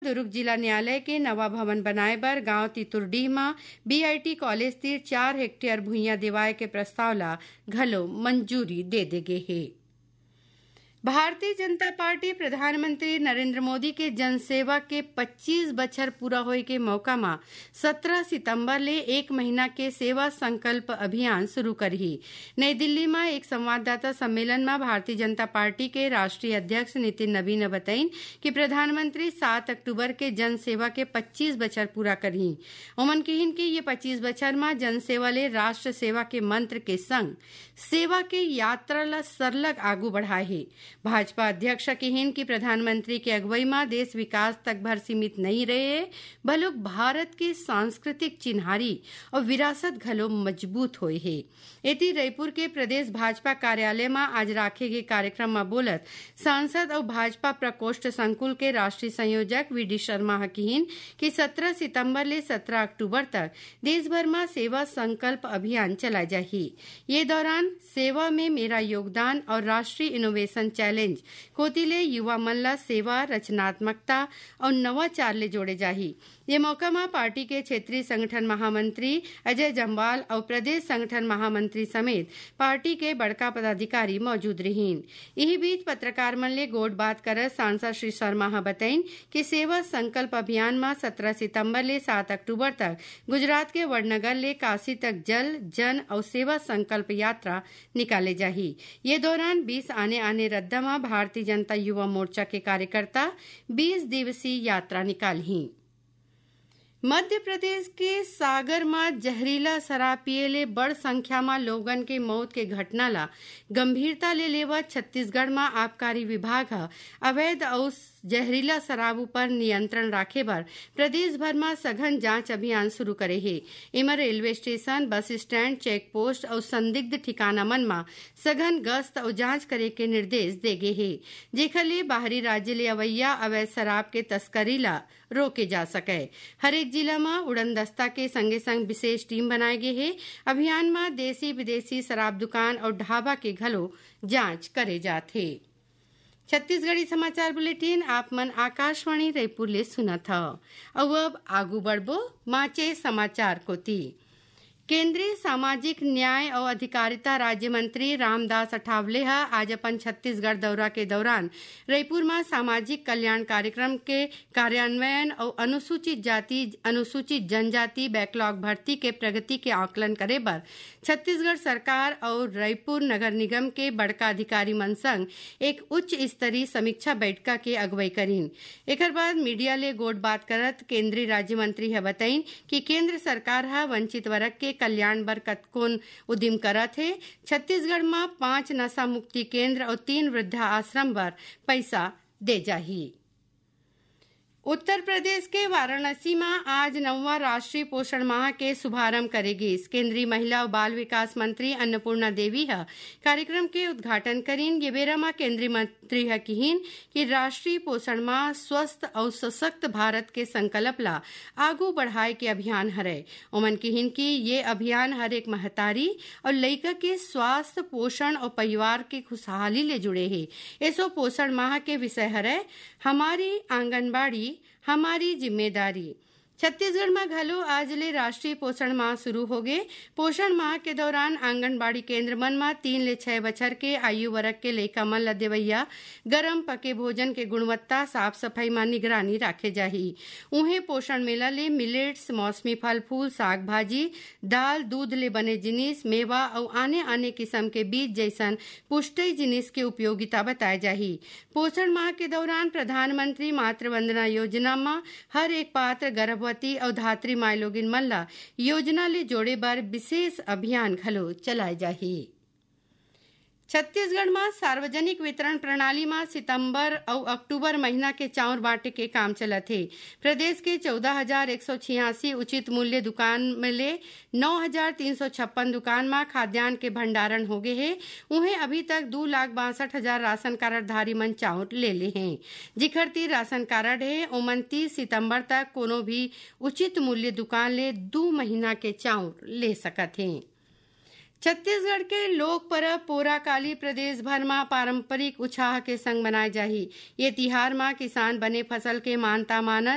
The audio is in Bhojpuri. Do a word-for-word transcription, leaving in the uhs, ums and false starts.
दुर्ग जिला न्यायालय के नवा भवन बनाए बर गांव तितुरडीह में बीआईटी कॉलेज तीर चार हेक्टेयर भुइयां देवाए के प्रस्ताव ला घलो मंजूरी दे दे गे हे। भारतीय जनता पार्टी प्रधानमंत्री नरेंद्र मोदी के जनसेवा के पच्चीस बछर पूरा होए के मौका में सत्रह सितंबर ले एक महीना के सेवा संकल्प अभियान शुरू करही। नई दिल्ली में एक संवाददाता सम्मेलन में भारतीय जनता पार्टी के राष्ट्रीय अध्यक्ष नितिन नवीन ने बताई कि प्रधानमंत्री सात अक्टूबर के जनसेवा के पच्चीस बछर पूरा करही। उमन कहिन कि ये पच्चीस बछर में जनसेवा ले राष्ट्र सेवा के मंत्र के संग सेवा के यात्रा ला सरलग आगू बढ़ाए हे। भाजपा अध्यक्ष कहिन कि प्रधानमंत्री के अगुवाई में देश विकास तक भर सीमित नहीं रहे, बलुक भारत के सांस्कृतिक चिन्हारी और विरासत घलो मजबूत होए हे। एती रायपुर के प्रदेश भाजपा कार्यालय में आज राखे गए कार्यक्रम में बोलत सांसद और भाजपा प्रकोष्ठ संकुल के राष्ट्रीय संयोजक वी डी शर्मा कहिन कि सत्रह सितंबर ले सत्रह अक्टूबर तक देश भर में सेवा संकल्प अभियान चला जाही। ये दौरान सेवा में मेरा योगदान और राष्ट्रीय इनोवेशन चैलेंज कोतिले युवा मन ला सेवा, रचनात्मकता और नवाचार ले जोड़े जाही। ये मौका में पार्टी के क्षेत्रीय संगठन महामंत्री अजय जम्वाल और प्रदेश संगठन महामंत्री समेत पार्टी के बड़का पदाधिकारी मौजूद रहीन। यही बीच पत्रकार मन ले गोट बात कर सांसद श्री शर्मा बताइन कि सेवा संकल्प अभियान में सत्रह सितंबर ले सात अक्टूबर तक गुजरात के वडनगर ले काशी तक जल, जन और सेवा संकल्प यात्रा निकाले जाही। ये दौरान बीस आने आने रद्दा में भारतीय जनता युवा मोर्चा के कार्यकर्ता बीस दिवसीय यात्रा निकाली। मध्य प्रदेश के सागर में जहरीला शराब पिए ले बड़ संख्या में लोगन के मौत के घटना ला गंभीरता ले लेवा छत्तीसगढ़ में आबकारी विभाग अवैध और जहरीला शराब पर नियंत्रण राखे बर प्रदेश भर में सघन जांच अभियान शुरू करे हे। इमा railway station, bus stand, check post और संदिग्ध ठिकाना मन में सघन गश्त और जांच करे के निर्देश देगे हे, जेखर ले बाहरी राज्य ले अवैया अवैध शराब के तस्करी ला रोके जा सके। हरेक जिला में उड़न दस्ता के संगे संग विशेष टीम बनाए गए हे। अभियान में देसी विदेशी शराब दुकान और ढाबा के घलो जांच करे जाथे। छत्तीसगढ़ी समाचार बुलेटिन आप मन आकाशवाणी रायपुर ले सुनत हव। अब आगू बढ़बो माचे समाचार कोती। केंद्रीय सामाजिक न्याय और अधिकारिता राज्य मंत्री रामदास अठावले आज अपन छत्तीसगढ़ दौरा के दौरान रायपुर में सामाजिक कल्याण कार्यक्रम के कार्यान्वयन और अनुसूचित जाति अनुसूचित जनजाति बैकलॉग भर्ती के प्रगति के आकलन करे बर छत्तीसगढ़ सरकार और रायपुर नगर निगम के बड़का अधिकारी मन संग एक उच्च स्तरीय समीक्षा बैठक के अगुवाई करीन। एकर बाद मीडिया ले गोट बात करत केंद्रीय राज्य मंत्री है बताइन कि केंद्र सरकार हा वंचित वर्ग के कल्याण बर कतकोन उद्यम करत है। छत्तीसगढ़ में पांच नशा मुक्ति केंद्र और तीन वृद्धा आश्रम बर पैसा दे जाही। उत्तर प्रदेश के वाराणसी में आज नौवा राष्ट्रीय पोषण माह के शुभारंभ करेगी। केंद्रीय महिला और बाल विकास मंत्री अन्नपूर्णा देवी है कार्यक्रम के उद्घाटन करीन। ये बेरा में केंद्रीय मंत्री है कहिन कि राष्ट्रीय पोषण माह स्वस्थ और सशक्त भारत के संकल्प ला आगू बढ़ाए के अभियान हरे। उमन कहिन कि ये अभियान हर एक महतारी और लइका के स्वास्थ्य, पोषण और परिवार के खुशहाली ले जुड़े है। ऐसो पोषण माह के विषय हरे हमारी आंगनबाड़ी हमारी जिम्मेदारी। छत्तीसगढ़ में घलो आज ले राष्ट्रीय पोषण माह शुरू हो गए। पोषण माह के दौरान आंगनबाड़ी केंद्र मन में तीन ले छह बछर के आयु वर्ग के लइका मन ला देवैया गरम पके भोजन के गुणवत्ता साफ सफाई में निगरानी राखे जाही। उहे पोषण मेला ले मिलेट्स, मौसमी फल फूल, साग भाजी, दाल, दूध ले बने जिनिस, मेवा और आने आने किस्म के बीज जैसन पुष्टि जिनिस के उपयोगिता बताए जाही। पोषण माह के दौरान प्रधानमंत्री मातृ वंदना योजना में हर एक पात्र गर्भ और धात्री माय लोगिन मन ला योजना ले जोड़े बर विशेष अभियान घलो चलाए जाही। छत्तीसगढ़ में सार्वजनिक वितरण प्रणाली में सितंबर और अक्टूबर महीना के चाउर बांटे के काम चलत है। प्रदेश के चौदह हजार एक सौ छियासी उचित मूल्य दुकान में ले नौ हजार तीन सौ छप्पन दुकान में खाद्यान्न के भंडारण हो गए है। उन्हें अभी तक दो लाख बासठ हजार राशन कार्ड धारी मन चाउर ले ले हैं। जिखर तीर राशन कार्ड है उमन तीस सितम्बर तक कोनो भी उचित मूल्य दुकान ले दो महीना के चाउर ले सकत हैं। छत्तीसगढ़ के लोक पर्व पोराकाली प्रदेश भर में पारंपरिक उत्साह के संग मनाए जाही। ये तिहार में किसान बने फसल के मानता मानत